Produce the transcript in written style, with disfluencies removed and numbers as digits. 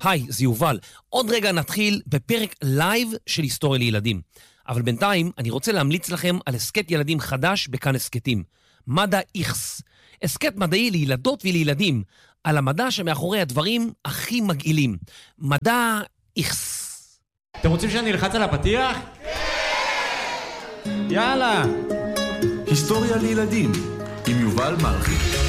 היי, זה יובל. עוד רגע נתחיל בפרק לייב של היסטוריה לילדים. אבל בינתיים אני רוצה להמליץ לכם על הסקט ילדים חדש בכאן הסקטים. מדע איכס. הסקט מדעי לילדות ולילדים, על המדע שמאחורי הדברים הכי מגעילים. מדע איכס. אתם רוצים שאני אלחץ על הפתיח? כן! יאללה! היסטוריה לילדים עם יובל מלכי.